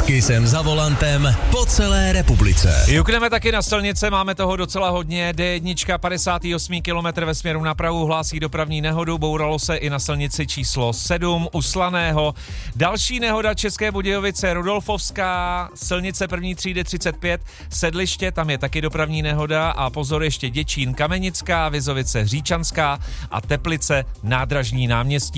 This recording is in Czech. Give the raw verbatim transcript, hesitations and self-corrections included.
Kissem za volantem po celé republice. Jukneme taky na silnice, máme toho docela hodně. D jedna padesátý osmý kilometr ve směru na Prahu hlásí dopravní nehodu, bouralo se i na silnici číslo sedm u Slaného. Další nehoda České Budějovice, Rudolfovská, silnice první třídy třicet pět, Sedliště, tam je taky dopravní nehoda a pozor ještě Děčín, Kamenická, Vizovice, Hříčanská a Teplice, Nádražní náměstí.